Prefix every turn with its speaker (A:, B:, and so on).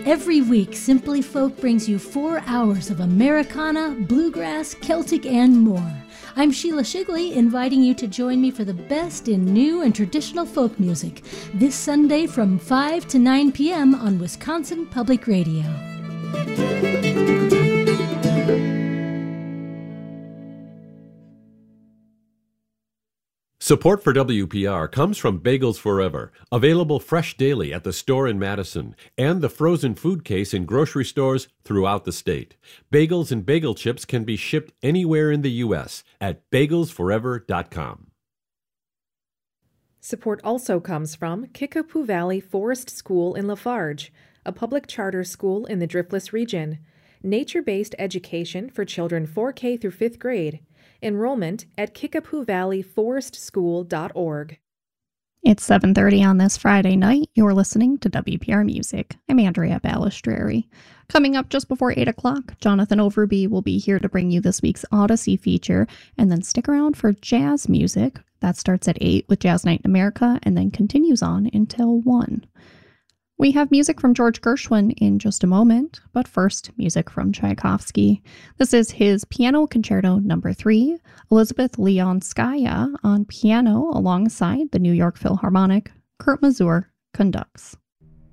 A: Every week, Simply Folk brings you 4 hours of Americana, bluegrass, Celtic, and more. I'm Sheila Shigley, inviting you to join me for the best in new and traditional folk music this Sunday from 5 to 9 p.m. on Wisconsin Public Radio.
B: Support for WPR comes from Bagels Forever, available fresh daily at the store in Madison, and the frozen food case in grocery stores throughout the state. Bagels and bagel chips can be shipped anywhere in the U.S. at bagelsforever.com.
C: Support also comes from Kickapoo Valley Forest School in Lafarge, a public charter school in the Driftless region. Nature-based education for children 4K through 5th grade. Enrollment at kickapoovalleyforestschool.org.
D: It's 7:30 on this Friday night. You're listening to WPR Music. I'm Andrea Balistreri. Coming up just before 8 o'clock, Jonathan Overby will be here to bring you this week's Odyssey feature, and then stick around for jazz music. That starts at 8 with Jazz Night in America and then continues on until 1. We have music from George Gershwin in just a moment, but first, music from Tchaikovsky. This is his Piano Concerto No. 3, Elizabeth Leonskaya on piano alongside the New York Philharmonic. Kurt Masur conducts.